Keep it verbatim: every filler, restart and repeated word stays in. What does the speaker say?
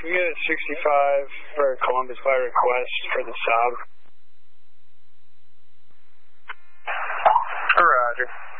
can you get a sixty-five for Columbus by request for the sub? Roger.